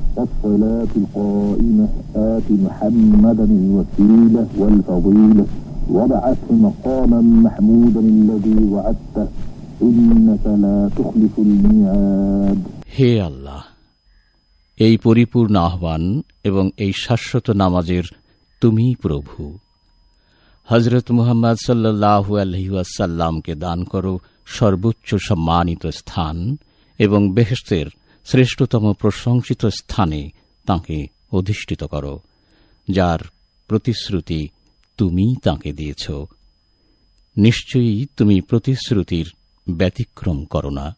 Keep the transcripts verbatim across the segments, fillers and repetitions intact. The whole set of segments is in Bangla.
والصلاة القائمة آت محمدا الوسيلة والفضيلة وابعثه مقاما محمودا الذي وعدته إنك لا تخلف الميعاد. হে আল্লাহ, এই পরিপূর্ণ আহ্বান এবং এই শাশ্বত নামাজের তুমি প্রভু। হযরত মুহাম্মদ সাল্লাল্লাহু আলাইহি ওয়াসাল্লামকে দান করো সর্বোচ্চ সম্মানিত স্থান এবং বেহেশতের শ্রেষ্ঠতম প্রশংসিত স্থানে তাঁকে অধিষ্ঠিত করো, যার প্রতিশ্রুতি তুমি তাঁকে দিয়েছ। নিশ্চয়ই তুমি প্রতিশ্রুতির ব্যতিক্রম করো না।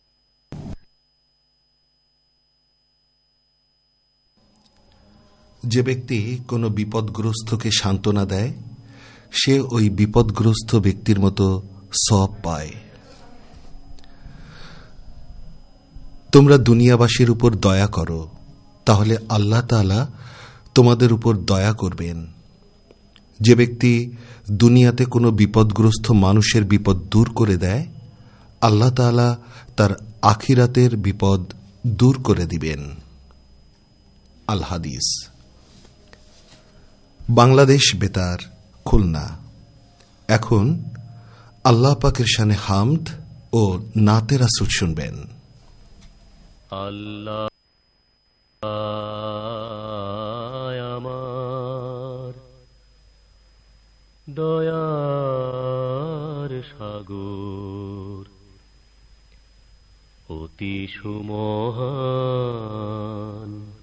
যে ব্যক্তি কোনো বিপদগ্রস্তকে সান্ত্বনা দেয়, সে ওই বিপদগ্রস্ত ব্যক্তির মতো সওয়াব পায়। তোমরা দুনিয়াবাসীর উপর দয়া করো, তাহলে আল্লাহ তাআলা তোমাদের উপর দয়া করবেন। যে ব্যক্তি দুনিয়াতে কোনো বিপদগ্রস্ত মানুষের বিপদ দূর করে দেয়, আল্লাহ তাআলা তার আখিরাতের বিপদ দূর করে দিবেন। আল হাদিস। বাংলাদেশ বেতার, খুলনা। এখন আল্লাহ পাকের শানে হামদ ও নাতে রাসূল শুনবেন। আল্লাহ আমার দয়ার সাগর, অতি সুমহান